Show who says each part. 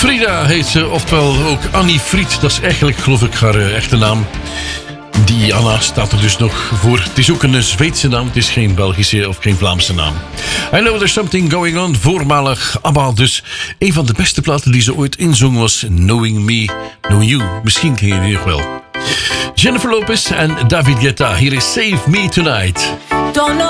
Speaker 1: Frida heet ze, oftewel ook Annie Fried. Dat is eigenlijk, geloof ik, haar echte naam. Die Anna staat er dus nog voor. Het is ook een Zweedse naam. Het is geen Belgische of geen Vlaamse naam. I Know There's Something Going On. Voormalig ABBA. Dus een van de beste platen die ze ooit inzong was Knowing Me, Know You. Misschien ken je die nog wel. Jennifer Lopez en David Guetta. Hier is Save Me Tonight.
Speaker 2: Don't know